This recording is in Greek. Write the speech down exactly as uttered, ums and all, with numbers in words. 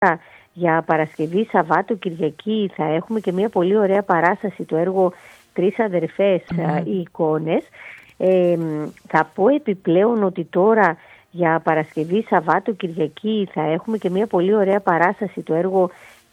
Για Παρασκευή, Σαββάτο, Κυριακή θα έχουμε και μια πολύ ωραία παράσταση, το έργο «Τρεις αδερφές», mm. οι εικόνες. Ε, θα πω επιπλέον ότι τώρα για Παρασκευή, Σαββάτο, Κυριακή θα έχουμε και μια πολύ ωραία παράσταση, το έργο